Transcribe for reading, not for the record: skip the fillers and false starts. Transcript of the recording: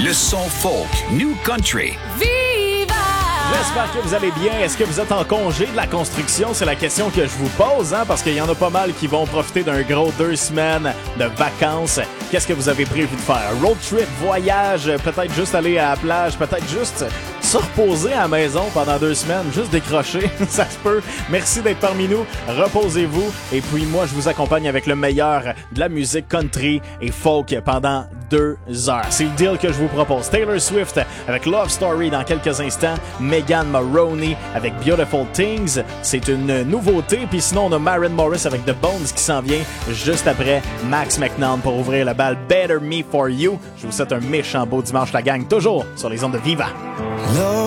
Le son folk, New Country. J'espère que vous allez bien. Est-ce que vous êtes en congé de la construction? C'est la question que je vous pose, parce qu'il y en a pas mal qui vont profiter d'un gros 2 semaines de vacances. Qu'est-ce que vous avez prévu de faire? Road trip, voyage, peut-être juste aller à la plage, peut-être juste se reposer à la maison pendant 2 semaines, juste décrocher, ça se peut. Merci d'être parmi nous, reposez-vous. Et puis moi, je vous accompagne avec le meilleur de la musique country et folk pendant 2 heures. C'est le deal que je vous propose. Taylor Swift avec Love Story dans quelques instants. Megan Maroney avec Beautiful Things. C'est une nouveauté. Puis sinon, on a Maren Morris avec The Bones qui s'en vient juste après Max McNown pour ouvrir le bal Better Me For You. Je vous souhaite un méchant beau dimanche, la gang, toujours sur les ondes de Viva. Love